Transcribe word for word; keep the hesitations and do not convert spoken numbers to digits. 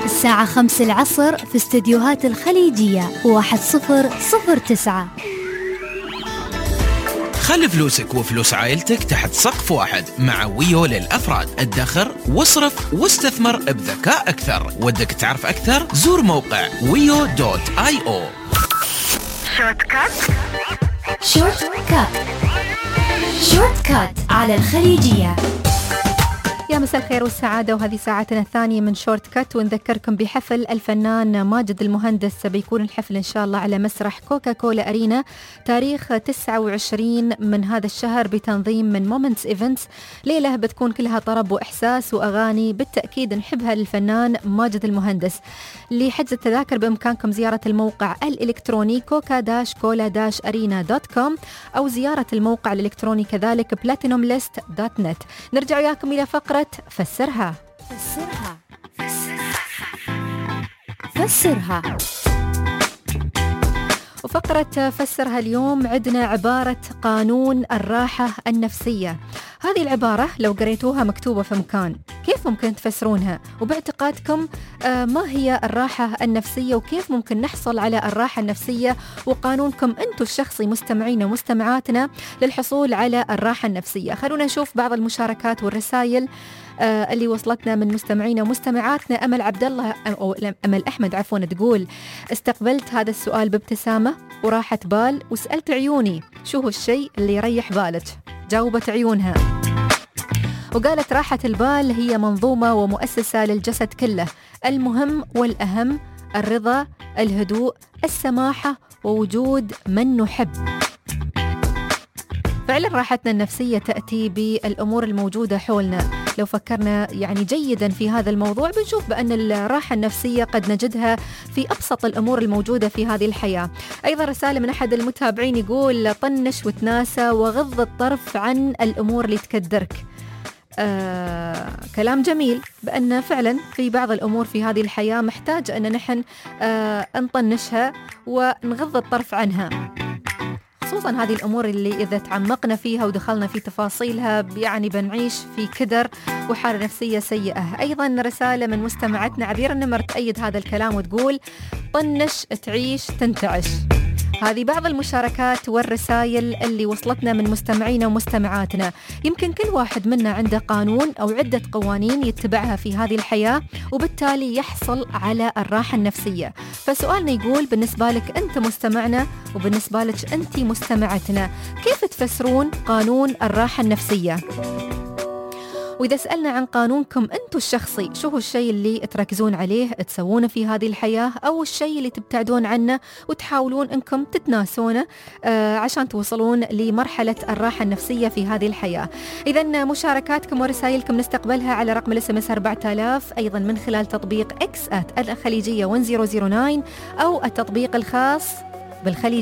الساعة خمس العصر في استديوهات الخليجية واحد صفر صفر تسعة. خلي فلوسك وفلوس عائلتك تحت سقف واحد مع ويو للأفراد. ادخر واصرف واستثمر بذكاء أكثر. ودك تعرف أكثر؟ زور موقع ويو دوت آي أو. شورت كات شورت كات شورت كات على الخليجية. يا مساء الخير والسعادة، وهذه ساعتنا الثانية من شورت كات، ونذكركم بحفل الفنان ماجد المهندس. بيكون الحفل إن شاء الله على مسرح كوكا كولا أرينا تاريخ تسعة وعشرين من هذا الشهر بتنظيم من مومنتس إيفنتس. ليلة بتكون كلها طرب وإحساس وأغاني بالتأكيد نحبها للفنان ماجد المهندس. لحجز التذاكر بإمكانكم زيارة الموقع الإلكتروني كوكا داش كولا داش أرينا دوت كوم أو زيارة الموقع الإلكتروني كذلك بلاتينوم ليست دوت نت. نرجع وياكم إلى فقرة فسرها فسرها فسرها. وفقرة فسرها اليوم عندنا عبارة قانون الراحة النفسية. هذه العبارة لو قريتوها مكتوبة في مكان كيف ممكن تفسرونها؟ وباعتقادكم آه ما هي الراحة النفسية وكيف ممكن نحصل على الراحة النفسية؟ وقانونكم أنتم الشخصي مستمعين ومستمعاتنا للحصول على الراحة النفسية. خلونا نشوف بعض المشاركات والرسائل آه اللي وصلتنا من مستمعين ومستمعاتنا. أمل عبد الله أو أمل أحمد عفوا تقول: استقبلت هذا السؤال بابتسامة وراحة بال وسألت عيوني شو هو الشيء اللي يريح بالك؟ جاوبت عيونها وقالت: راحة البال هي منظومة ومؤسسة للجسد كله. المهم والأهم الرضا، الهدوء، السماحة، ووجود من نحب. فعلا راحتنا النفسية تأتي بالأمور الموجودة حولنا. لو فكرنا يعني جيدا في هذا الموضوع بنشوف بأن الراحة النفسية قد نجدها في أبسط الأمور الموجودة في هذه الحياة. أيضا رسالة من أحد المتابعين يقول: طنش وتناسى وغض الطرف عن الأمور اللي تكدرك. آه، كلام جميل بأن فعلا في بعض الأمور في هذه الحياة محتاج أن نحن آه نطنشها ونغض الطرف عنها، خصوصا هذه الأمور اللي إذا تعمقنا فيها ودخلنا في تفاصيلها يعني بنعيش في كدر وحالة نفسية سيئة. أيضا رسالة من مستمعتنا عبير النمر تأيد هذا الكلام وتقول: طنش تعيش تنتعش. هذه بعض المشاركات والرسائل اللي وصلتنا من مستمعينا ومستمعاتنا. يمكن كل واحد منا عنده قانون أو عدة قوانين يتبعها في هذه الحياة وبالتالي يحصل على الراحة النفسية. فسؤالنا يقول: بالنسبة لك أنت مستمعنا وبالنسبة لك أنت مستمعتنا، كيف تفسرون قانون الراحة النفسية؟ وإذا سألنا عن قانونكم أنتم الشخصي، شو هو الشيء اللي تركزون عليه تسوونه في هذه الحياة، أو الشيء اللي تبتعدون عنه وتحاولون أنكم تتناسونه آه عشان توصلون لمرحلة الراحة النفسية في هذه الحياة؟ إذن مشاركاتكم ورسائلكم نستقبلها على رقم الاس ام اس أربعة آلاف، أيضا من خلال تطبيق إكس آت الخليجية واحد صفر صفر تسعة أو التطبيق الخاص بالخليجية.